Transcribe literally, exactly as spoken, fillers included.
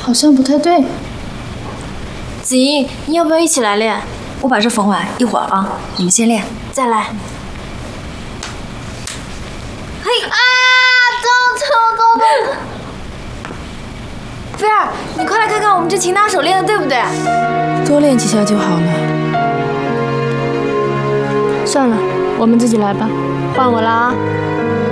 好像不太对。 子怡，你要不要一起来练？ 我把这缝完，一会儿啊，你们先练。 再来。嘿啊！痛痛痛痛！菲儿，你快来看看我们这擒拿手练的对不对？ 多练几下就好了。算了，我们自己来吧。换我啦。